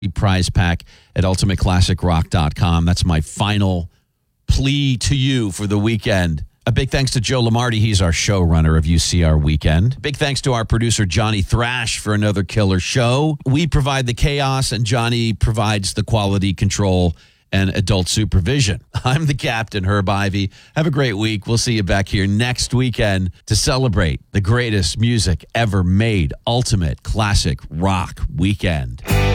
prize pack at ultimateclassicrock.com. That's my final plea to you for the weekend. A big thanks to Joe Lamarty. He's our showrunner of UCR Weekend. Big thanks to our producer, Johnny Thrash, for another killer show. We provide the chaos, and Johnny provides the quality control and adult supervision. I'm the captain, Herb Ivy. Have a great week. We'll see you back here next weekend to celebrate the greatest music ever made. Ultimate Classic Rock Weekend.